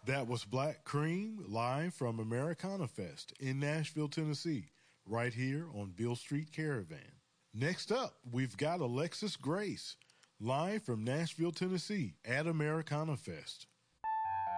That was Black Cream live from Americana Fest in Nashville, Tennessee, right here on Beale Street Caravan. Next up, we've got Alexis Grace live from Nashville, Tennessee at Americana Fest.